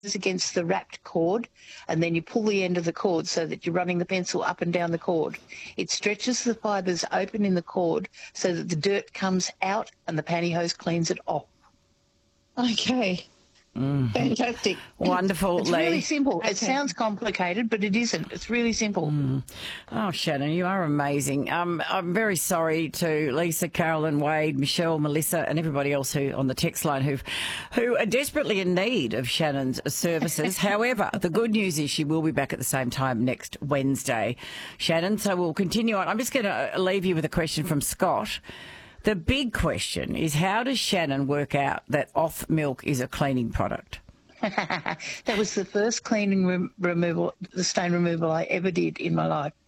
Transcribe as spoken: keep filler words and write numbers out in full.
against the wrapped cord, and then you pull the end of the cord so that you're running the pencil up and down the cord. It stretches the fibres open in the cord so that the dirt comes out and the pantyhose cleans it off. Okay. Mm. Fantastic. Wonderful, It's Lee. really simple. Okay. It sounds complicated, but it isn't. It's really simple. Mm. Oh, Shannon, you are amazing. Um, I'm very sorry to Lisa, Carolyn, Wade, Michelle, Melissa and everybody else who on the text line who who are desperately in need of Shannon's services. However, the good news is she will be back at the same time next Wednesday, Shannon. So we'll continue on. I'm just going to leave you with a question from Scott. The big question is, how does Shannon work out that off milk is a cleaning product? That was the first cleaning re- removal, the stain removal I ever did in my life.